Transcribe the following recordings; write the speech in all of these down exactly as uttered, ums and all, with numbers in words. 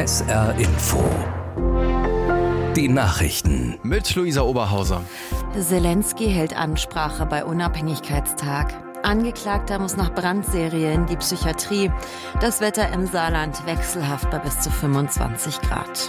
S R Info. Die Nachrichten mit Luisa Oberhauser. Zelensky hält Ansprache bei Unabhängigkeitstag. Angeklagter muss nach Brandserie in die Psychiatrie. Das Wetter im Saarland wechselhaft bei bis zu fünfundzwanzig Grad.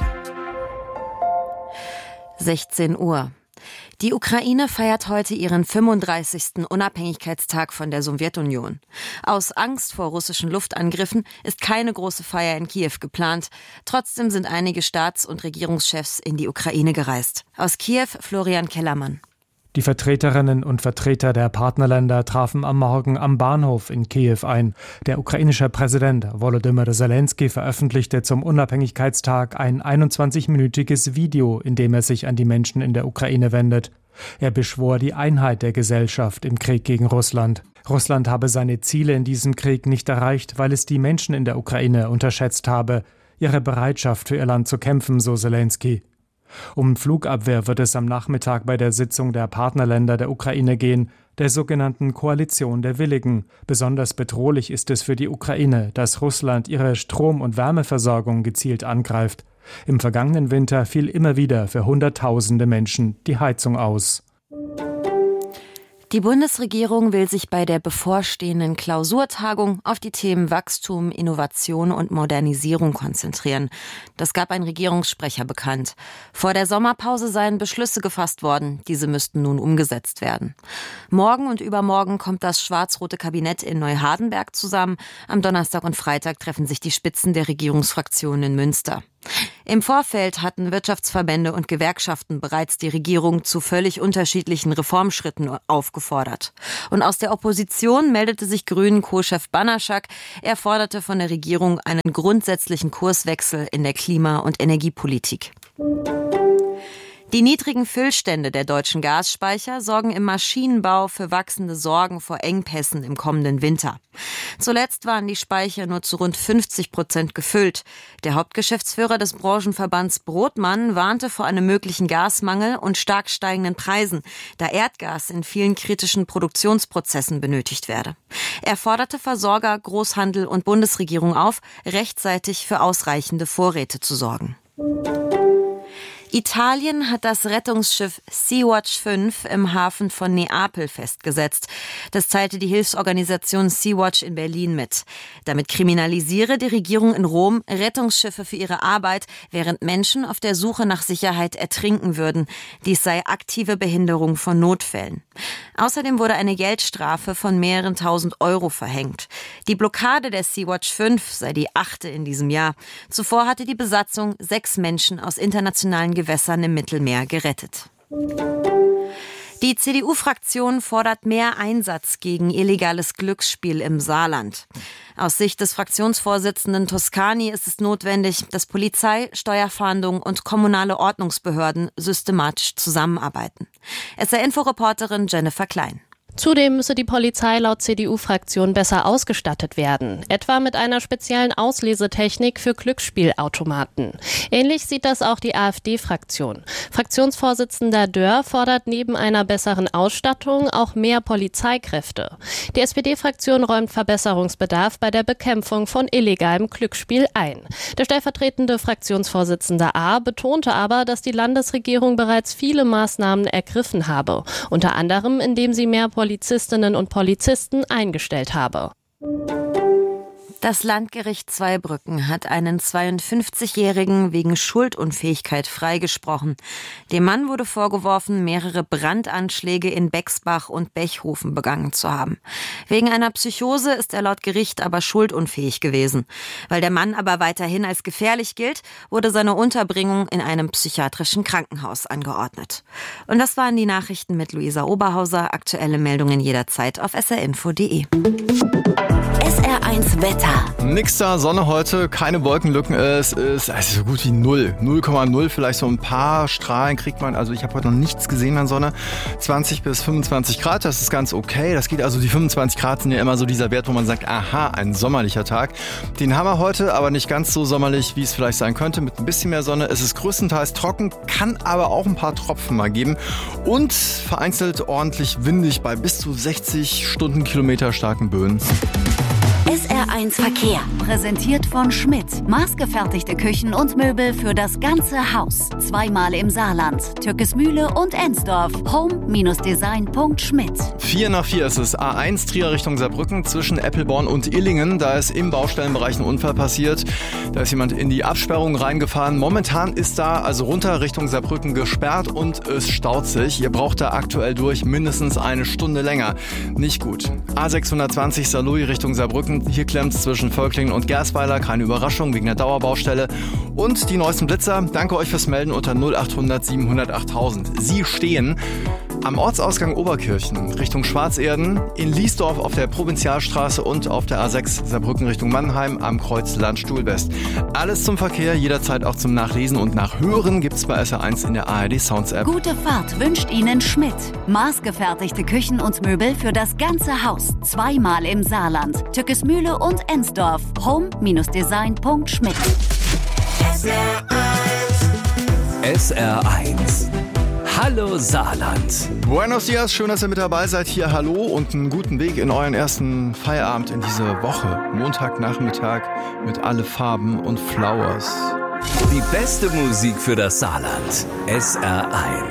sechzehn Uhr. Die Ukraine feiert heute ihren fünfunddreißigsten Unabhängigkeitstag von der Sowjetunion. Aus Angst vor russischen Luftangriffen ist keine große Feier in Kiew geplant. Trotzdem sind einige Staats- und Regierungschefs in die Ukraine gereist. Aus Kiew Florian Kellermann. Die Vertreterinnen und Vertreter der Partnerländer trafen am Morgen am Bahnhof in Kiew ein. Der ukrainische Präsident Volodymyr Zelensky veröffentlichte zum Unabhängigkeitstag ein einundzwanzigminütiges Video, in dem er sich an die Menschen in der Ukraine wendet. Er beschwor die Einheit der Gesellschaft im Krieg gegen Russland. Russland habe seine Ziele in diesem Krieg nicht erreicht, weil es die Menschen in der Ukraine unterschätzt habe. Ihre Bereitschaft für ihr Land zu kämpfen, so Zelensky. Um Flugabwehr wird es am Nachmittag bei der Sitzung der Partnerländer der Ukraine gehen, der sogenannten Koalition der Willigen. Besonders bedrohlich ist es für die Ukraine, dass Russland ihre Strom- und Wärmeversorgung gezielt angreift. Im vergangenen Winter fiel immer wieder für Hunderttausende Menschen die Heizung aus. Die Bundesregierung will sich bei der bevorstehenden Klausurtagung auf die Themen Wachstum, Innovation und Modernisierung konzentrieren. Das gab ein Regierungssprecher bekannt. Vor der Sommerpause seien Beschlüsse gefasst worden. Diese müssten nun umgesetzt werden. Morgen und übermorgen kommt das schwarz-rote Kabinett in Neuhardenberg zusammen. Am Donnerstag und Freitag treffen sich die Spitzen der Regierungsfraktionen in Münster. Im Vorfeld hatten Wirtschaftsverbände und Gewerkschaften bereits die Regierung zu völlig unterschiedlichen Reformschritten aufgefordert. Und aus der Opposition meldete sich Grünen-Co-Chef Banaschak. Er forderte von der Regierung einen grundsätzlichen Kurswechsel in der Klima- und Energiepolitik. Die niedrigen Füllstände der deutschen Gasspeicher sorgen im Maschinenbau für wachsende Sorgen vor Engpässen im kommenden Winter. Zuletzt waren die Speicher nur zu rund fünfzig Prozent gefüllt. Der Hauptgeschäftsführer des Branchenverbands Brotmann warnte vor einem möglichen Gasmangel und stark steigenden Preisen, da Erdgas in vielen kritischen Produktionsprozessen benötigt werde. Er forderte Versorger, Großhandel und Bundesregierung auf, rechtzeitig für ausreichende Vorräte zu sorgen. Italien hat das Rettungsschiff Sea-Watch fünf im Hafen von Neapel festgesetzt. Das teilte die Hilfsorganisation Sea-Watch in Berlin mit. Damit kriminalisiere die Regierung in Rom Rettungsschiffe für ihre Arbeit, während Menschen auf der Suche nach Sicherheit ertrinken würden. Dies sei aktive Behinderung von Notfällen. Außerdem wurde eine Geldstrafe von mehreren tausend Euro verhängt. Die Blockade der Sea-Watch fünf sei die achte in diesem Jahr. Zuvor hatte die Besatzung sechs Menschen aus internationalen Gewässern im Mittelmeer gerettet. Die C D U-Fraktion fordert mehr Einsatz gegen illegales Glücksspiel im Saarland. Aus Sicht des Fraktionsvorsitzenden Toscani ist es notwendig, dass Polizei, Steuerfahndung und kommunale Ordnungsbehörden systematisch zusammenarbeiten. S R-Info-Reporterin Jennifer Klein. Zudem müsse die Polizei laut C D U-Fraktion besser ausgestattet werden, etwa mit einer speziellen Auslesetechnik für Glücksspielautomaten. Ähnlich sieht das auch die AfD-Fraktion. Fraktionsvorsitzender Dörr fordert neben einer besseren Ausstattung auch mehr Polizeikräfte. Die S P D-Fraktion räumt Verbesserungsbedarf bei der Bekämpfung von illegalem Glücksspiel ein. Der stellvertretende Fraktionsvorsitzende A betonte aber, dass die Landesregierung bereits viele Maßnahmen ergriffen habe, unter anderem indem sie mehr Polizistinnen und Polizisten eingestellt habe. Das Landgericht Zweibrücken hat einen zweiundfünfzigjährigen wegen Schuldunfähigkeit freigesprochen. Dem Mann wurde vorgeworfen, mehrere Brandanschläge in Bexbach und Bechhofen begangen zu haben. Wegen einer Psychose ist er laut Gericht aber schuldunfähig gewesen. Weil der Mann aber weiterhin als gefährlich gilt, wurde seine Unterbringung in einem psychiatrischen Krankenhaus angeordnet. Und das waren die Nachrichten mit Luisa Oberhauser. Aktuelle Meldungen jederzeit auf s r info punkt d e. S R eins Wetter. Nix da, Sonne heute, keine Wolkenlücken. Es ist also so gut wie null. null Komma null, vielleicht so ein paar Strahlen kriegt man. Also ich habe heute noch nichts gesehen an Sonne. zwanzig bis fünfundzwanzig Grad, das ist ganz okay. Das geht also, die fünfundzwanzig Grad sind ja immer so dieser Wert, wo man sagt, aha, ein sommerlicher Tag. Den haben wir heute, aber nicht ganz so sommerlich, wie es vielleicht sein könnte, mit ein bisschen mehr Sonne. Es ist größtenteils trocken, kann aber auch ein paar Tropfen mal geben. Und vereinzelt ordentlich windig bei bis zu sechzig Stundenkilometer starken Böen. S R R eins Verkehr. Präsentiert von Schmidt. Maßgefertigte Küchen und Möbel für das ganze Haus. Zweimal im Saarland. Türkesmühle und Ensdorf. home Design punkt schmidt. Vier nach vier ist es. A eins Trier Richtung Saarbrücken zwischen Eppelborn und Illingen. Da ist im Baustellenbereich ein Unfall passiert. Da ist jemand in die Absperrung reingefahren. Momentan ist da also runter Richtung Saarbrücken gesperrt und es staut sich. Ihr braucht da aktuell durch mindestens eine Stunde länger. Nicht gut. A sechshundertzwanzig Saarlouis Richtung Saarbrücken. Hier klemmt es zwischen Völklingen und Gersweiler. Keine Überraschung wegen der Dauerbaustelle. Und die neuesten Blitzer. Danke euch fürs Melden unter null achthundert siebenhundert achttausend. Sie stehen am Ortsausgang Oberkirchen Richtung Schwarzerden, in Liesdorf auf der Provinzialstraße und auf der A sechs Saarbrücken Richtung Mannheim am Kreuz Landstuhl-West. Alles zum Verkehr, jederzeit auch zum Nachlesen und Nachhören gibt's bei S R eins in der A R D Sounds App. Gute Fahrt wünscht Ihnen Schmidt. Maßgefertigte Küchen und Möbel für das ganze Haus. Zweimal im Saarland. Türkesmühle und Ensdorf. home Design punkt schmidt. S R eins. Hallo Saarland. Buenos dias, schön, dass ihr mit dabei seid. Hier hallo und einen guten Weg in euren ersten Feierabend in diese Woche. Montagnachmittag mit alle Farben und Flowers. Die beste Musik für das Saarland. S R eins.